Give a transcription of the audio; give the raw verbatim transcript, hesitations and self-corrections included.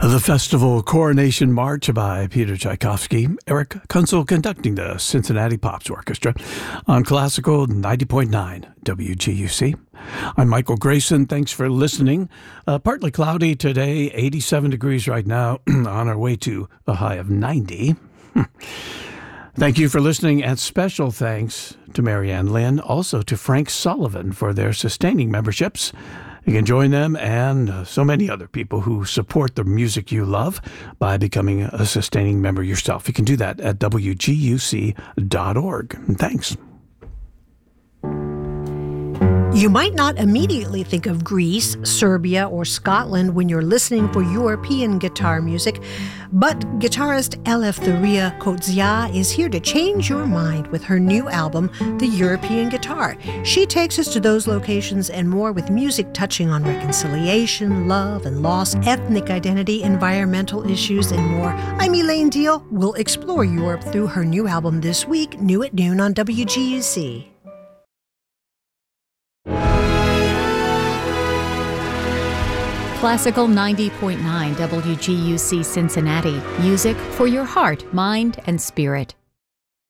The festival Coronation March by Peter Tchaikovsky, Eric Kunzel conducting the Cincinnati Pops Orchestra on Classical ninety point nine W G U C. I'm Michael Grayson. Thanks for listening. Uh, partly cloudy today, eighty-seven degrees right now, on our way to a high of ninety. Thank you for listening, and special thanks to Marianne Lynn, also to Frank Sullivan for their sustaining memberships. You can join them and uh, so many other people who support the music you love by becoming a sustaining member yourself. You can do that at W G U C dot org. Thanks. You might not immediately think of Greece, Serbia, or Scotland when you're listening for European guitar music, but guitarist Eleftheria Kotsia is here to change your mind with her new album, The European Guitar. She takes us to those locations and more with music touching on reconciliation, love and loss, ethnic identity, environmental issues, and more. I'm Elaine Deal. We'll explore Europe through her new album this week, new at noon on W G U C. Classical ninety point nine W G U C Cincinnati. Music for your heart, mind, and spirit.